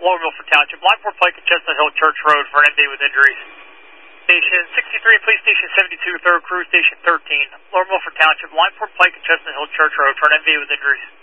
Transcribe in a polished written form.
Lower Milford Township, Line 4 Pike and Chestnut Hill Church Road for an MD with injuries. Station 63, Police Station 72, 3rd Crew, Station 13. Lower Milford Township, Line 4 Pike and Chestnut Hill Church Road for an MD with injuries.